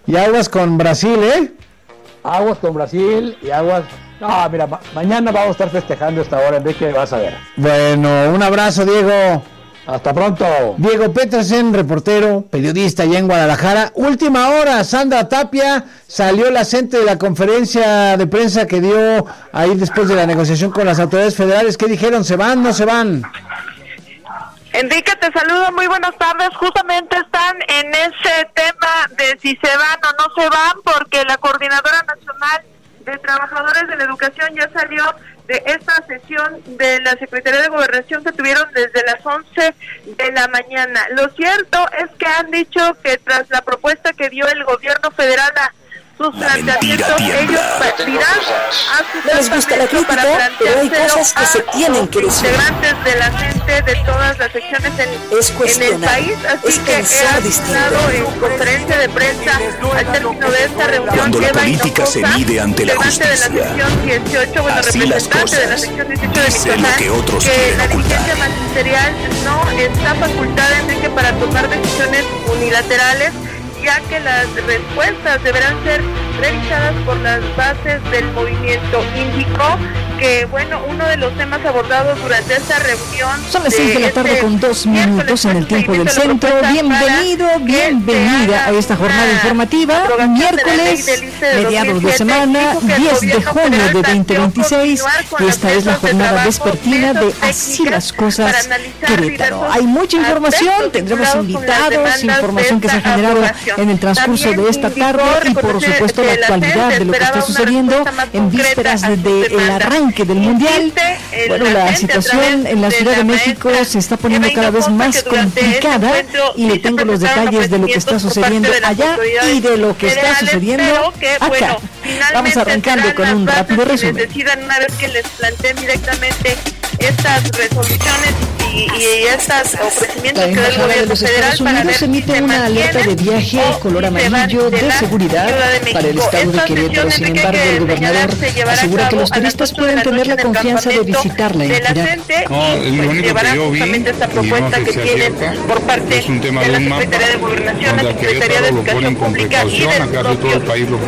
Y aguas con Brasil, ¿eh? Aguas con Brasil y aguas... No, mira, mañana vamos a estar festejando esta hora, Enrique, vas a ver. Bueno, un abrazo, Diego. Hasta pronto. Diego Petersen, reportero, periodista allá en Guadalajara. Última hora, Sandra Tapia salió la gente de la conferencia de prensa que dio ahí después de la negociación con las autoridades federales. ¿Qué dijeron? ¿Se van? ¿No se van? Enrique, te saludo, muy buenas tardes. Justamente están en ese tema de si se van o no se van, porque la Coordinadora Nacional de Trabajadores de la Educación ya salió de esta sesión de la Secretaría de Gobernación que tuvieron desde las 11 de la mañana. Lo cierto es que han dicho que tras la propuesta que dio el gobierno federal a sus planteamientos, ellos irán a su les gusta la crítica, pero hay cosas que se tienen que decir. Integrantes de la gente de todas las secciones en el país, así que he estado en conferencia de prensa al término de esta reunión. Cuando la política se mide ante la justicia, de la sección 18, así las cosas, de la sección 18 de dice lo que otros quieren la ocultar. dirigencia magisterial no está facultada, Enrique, para tomar decisiones unilaterales, ya que las respuestas deberán ser revisadas por las bases del movimiento. Indicó que, bueno, uno de los temas abordados durante esta reunión... Son las 6 de la tarde con 2 minutos en el tiempo del centro. Bienvenido, bienvenida a esta jornada informativa. Miércoles, mediados de semana, 10 de junio de 2026. Y esta es la jornada vespertina de Así las Cosas Querétaro. Hay mucha información, tendremos invitados, información que se ha generado en el transcurso de esta tarde y, por supuesto, la actualidad de lo que está sucediendo en vísperas del arranque del Mundial. Bueno, la situación en la Ciudad de México se está poniendo cada vez más complicada y le tengo los detalles de lo que está sucediendo allá y de lo que está sucediendo acá. Vamos arrancando con un rápido resumen. Decidan una vez que les planteen directamente estas resoluciones y estos ofrecimientos que da el gobierno federal para ver si emite una alerta de viaje color amarillo de seguridad para el estado de Querétaro. Sin embargo, el gobernador asegura que los turistas pueden tener la confianza de visitar la entidad. Llevarán justamente esta propuesta que tienen por parte de la Secretaría de Gobernación, la Secretaría de Educación Pública y del propio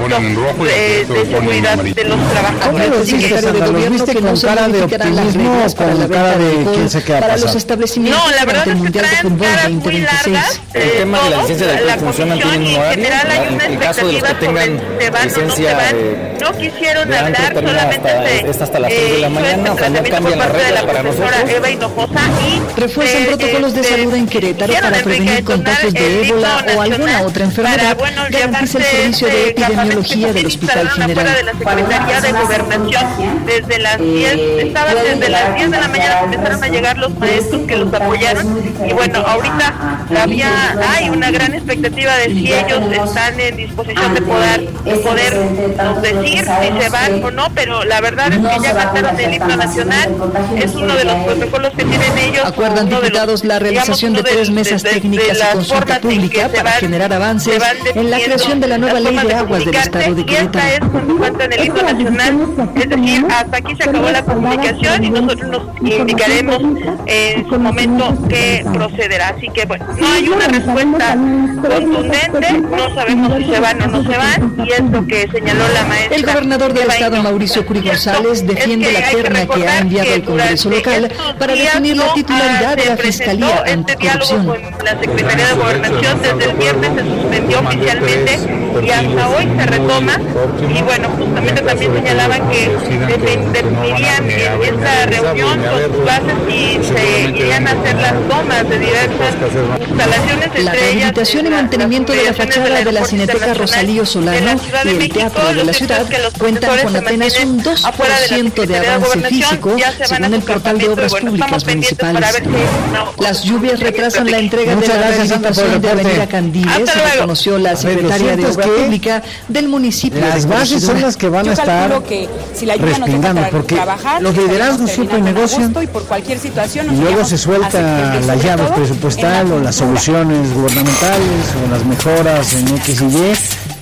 de seguridad de los trabajadores. ¿Cómo secretario de gobierno que con cara de optimismo o con cara de quién se queda pasar? Establecimientos no, la verdad es que traen caras muy largas. El tema de la licencia de alcohol funciona, tienen un horario. En caso de los que tengan licencia no quisieron hablar solamente hasta las 3 de la mañana, o sea, no cambian las reglas para nosotros. Eva Hinojosa y refuerzan protocolos de salud en Querétaro para prevenir contagios de ébola o alguna otra enfermedad. Garantiza el servicio de epidemiología del Hospital General. De la Secretaría de Gobernación desde las 10 de la mañana empezaron a llegar los maestros que los apoyaron y bueno, ahorita hay una gran expectativa de si ellos están en disposición de poder decir si se van o no, pero la verdad es que ya cantaron el himno nacional, es uno de los protocolos que tienen ellos. Acuerdan diputados la realización de 3 mesas técnicas y consulta pública para generar avances en la creación de la nueva ley de aguas del estado de Querétaro. Esta es cuando cantan el himno nacional, es decir, hasta aquí se acabó la comunicación y nosotros nos indicaremos en su momento que procederá. Así que bueno, no hay una respuesta contundente, no sabemos si se van o no se van, y es lo que señaló la maestra. El gobernador del estado, Mauricio Curi González, defiende la terna que ha enviado el Congreso local para definir la titularidad de la Fiscalía Anticorrupción. Con la Secretaría de Gobernación, desde el viernes se suspendió oficialmente y hasta hoy se retoma, y bueno, justamente también señalaban que definirían en esta reunión con sus bases y se irían a hacer las tomas de diversas instalaciones. La rehabilitación y mantenimiento de la fachada de la Cineteca Rosalío Solano y el Teatro de la Ciudad cuentan con apenas un 2% de avance físico, según el portal de Obras Públicas Municipales. Las lluvias retrasan la entrega de la rehabilitación de Avenida Candiles, reconoció la secretaria de Obras Pública del municipio. Las bases son las que van a estar respingando, porque los liderazgos siempre negocian y luego se suelta la llave presupuestal o las soluciones gubernamentales o las mejoras en X y Y. Es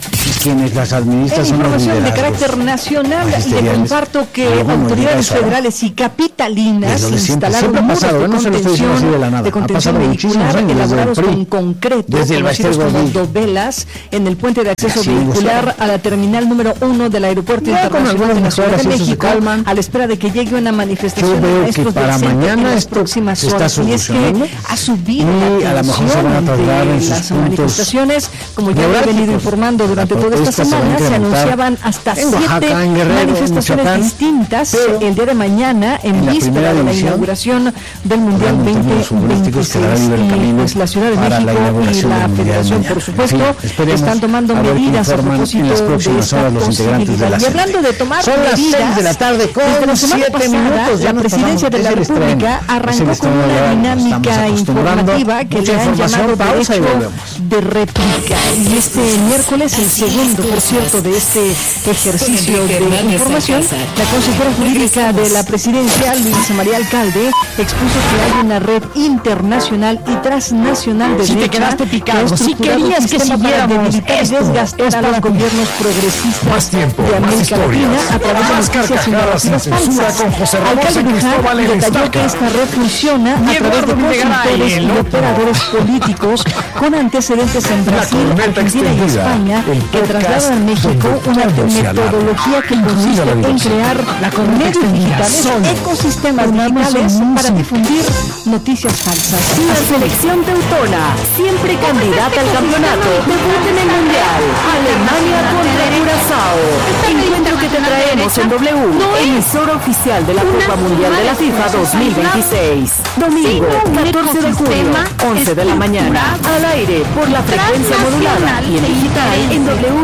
quienes las administran En son los información de liderazgos carácter nacional, le magisteriales. comparto que Algo muy autoridades diverso, ¿no? federales y capitalinas Desde donde siempre instalaron ha muros pasado, de no se lo estoy diciendo así de la nada, ha contención pasado muchísimos vehicular años, desde el elaborados PRI, con concreto, desde el conocidos Baester como Gordillo. dovelas, en el puente de acceso Así, vehicular a la terminal número 1 del Aeropuerto Ya con Internacional de la algunas Ciudad de mejoras, eso se México, calman. a la espera de que llegue una manifestación Yo veo de que maestros para del centro mañana en las esto próximas se está horas. Y es que solucionando. ha subido Y la a lo mejor se tensión van a trasladar en de sus las puntos manifestaciones, como ya he neurálgicos. venido informando durante La toda esta protesta se va a semana, se incrementar anunciaban hasta en Oaxaca, 7 en Guerrero, en manifestaciones Michoacán, distintas pero el día de mañana en la víspera primera de la división, inauguración del Mundial en términos futbolísticos, quedará 2026 libre el y camino pues la Ciudad de para la México y inauguración la del Mundial Federación, mañana. por supuesto, En fin, esperemos están tomando a ver qué medidas a informan propósito en las de próximas esta horas los integrantes de la posibilidad. Y hablando de tomar Son las medidas, 6 de la tarde con desde la semana 7 pasada, minutos. Ya la nos Presidencia de pasamos. la Es el estreno. República Es el arrancó con estreno, una ya nos dinámica estamos acostumbrando. informativa que Mucha le han información, llamado pausa y derecho volvemos. de réplica. Y este miércoles, el segundo, por cierto, de este ejercicio de información, la consejera jurídica de la Presidencia, Luisa María Alcalde, expuso que hay una red internacional y transnacional de Si te derecha quedaste picado, que ha si estructurado querías un que sistema para siguiéramos debilitar y esto, desgastar es a los para ti. gobiernos progresistas Más tiempo, de más América historias, Latina a través de más noticias y carcajadas sin narrativas censura falsas. con José Ramón Alcalde San Luján Cristóbal en detalló Estaca. que esta red funciona a Y través de Eduardo Videgaray, consultores el y otro. operadores políticos con antecedentes en Brasil, corneta Argentina y extendida, España el que podcast trasladan a México donde una todo se alarga, metodología que consiste la en diversión. crear La corneta medios extendida, digitales, solo ecosistemas con digitales Amazon para Music. difundir noticias falsas. La selección teutona, siempre candidata al campeonato, debut en el Mundial. Alemania contra Curazao. Encuentro que te traemos en W, emisora oficial de la Copa Mundial de la FIFA 2026. Domingo, 14 de junio, 11 de la mañana, al aire por la frecuencia modulada y en digital en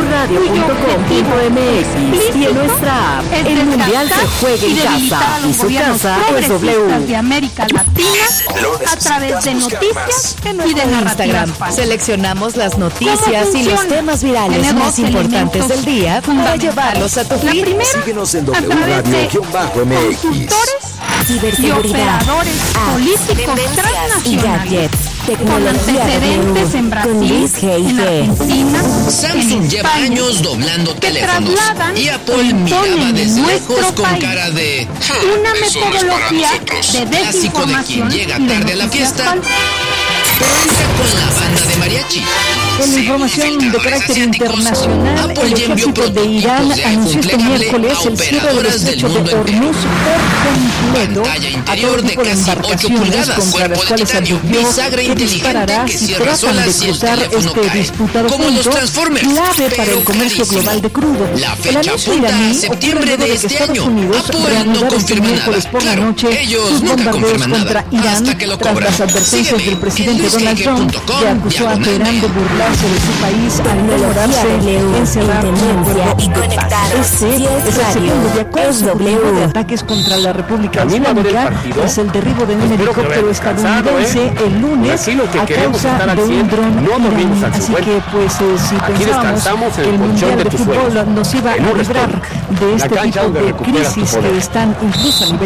wradio.com.mx y en nuestra app. El Mundial se juega en casa y su casa es W. de América Latina a través de noticias y de narrativas falsas. Seleccionamos las noticias y los temas virales Tenemos más importantes del día para fundamentales. llevarlos a tu La feed. primera, Síguenos en a través de W-Radio-MX. consultores y Ciberseguridad, operadores políticos y transnacionales gadgets, con tecnología antecedentes en con Brasil, Luis en G.I.G. Argentina, Samsung en lleva España, años doblando que teléfonos trasladan y e Apple imponen miraba en desde nuestro lejos con país cara de una metodología de clásico de desinformación quien llega y de tarde a la noticias fiesta, falsas. pero entra con la banda de mariachi. En la información de carácter internacional, Apple el ya envió ejército de Irán prototipos de anunció este iPhone miércoles plegable el cierre del a operadoras del estrecho de mundo entero. Hormuz por completo Pantalla a interior todo de tipo de casi 8 embarcaciones pulgadas, contra cuerpo las de cuales titanio, advirtió bisagra que disparará inteligente que si cierra tratan sola de si el cruzar teléfono este cae. disputado Como los punto Transformers, clave para pero el comercio carísimo. global de crudo. La El fecha anuncio apunta a iraní septiembre ocurre luego de que este Estados año. Unidos Apple no reanudara este confirma miércoles nada. por la Claro, noche ellos sus nunca bombardeos confirman contra nada, Irán hasta que lo tras cobran. las advertencias Sígueme del presidente en Donald Trump, newsgig.com, que acusó a Teherán de burlarse de su país al demorarse en cerrar un acuerdo de paz. Este es el segundo día consecutivo de ataques contra la República Camino a ver el Islámica partido. tras el derribo de un Espero que helicóptero lo hayas descansado, estadounidense el lunes Aquí lo que a queremos es causa estar al de un 100, dron no dormimos iraní. al Así 50. que pues si Aquí pensábamos descansamos en que el el colchón Mundial de de tus Fútbol sueños, nos iba a en un librar restaurante, de la este cancha tipo donde de recuperas tu crisis poder. que están incluso a nivel